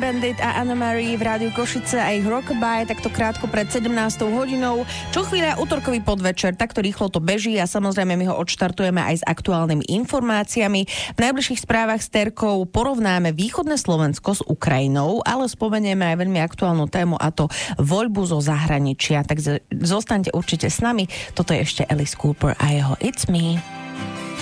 Bandit a Anna Marie v rádiu Košice a ich Rockabye, takto krátko pred 17. hodinou. Čo chvíľa utorkový podvečer, takto rýchlo to beží a samozrejme my ho odštartujeme aj s aktuálnymi informáciami. V najbližších správach s Terkou porovnáme východné Slovensko s Ukrajinou, ale spomenieme aj veľmi aktuálnu tému, a to voľbu zo zahraničia. Tak zostaňte určite s nami. Toto je ešte Alice Cooper a jeho It's Me.